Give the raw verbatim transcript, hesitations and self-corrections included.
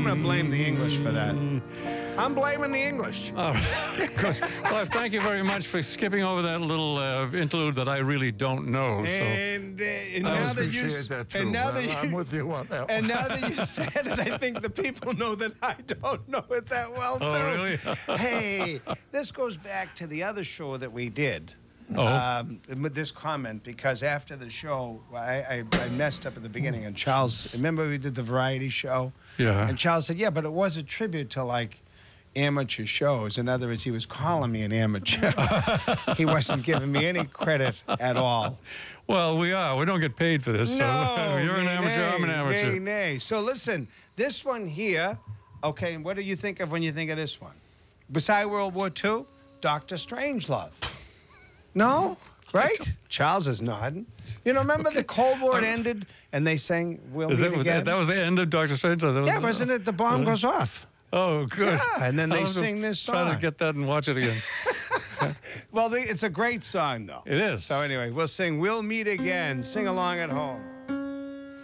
going to blame the English for that. I'm blaming the English. All right. Good. Well, thank you very much for skipping over that little uh, interlude that I really don't know. So. And, uh, and I now that you appreciate that too. and now that I'm you with you on that and one. now that you said it, I think the people know that I don't know it that well too. Oh, really? Hey, this goes back to the other show that we did. Oh. Um, with this comment, because after the show, I, I, I messed up at the beginning, and Charles, remember we did the variety show? Yeah. And Charles said, yeah, but it was a tribute to, like, amateur shows. In other words, he was calling me an amateur. He wasn't giving me any credit at all. Well, we are. We don't get paid for this. So No, you're an nay, amateur, I'm an nay, amateur. Nay, nay. So listen, this one here, okay, and what do you think of when you think of this one? Beside World War Two, Doctor Strangelove. No? Right? Charles is nodding. You know, remember the Cold War had ended and they sang We'll Is Meet that, Again? that, that was the end of Doctor Strange? That was, yeah, wasn't it? The bomb goes off. Oh, good. Yeah, and then they I'll just sing this Try song. to get that and watch it again. Well, the, it's a great song, though. It is. So anyway, we'll sing We'll Meet Again. Sing along at home.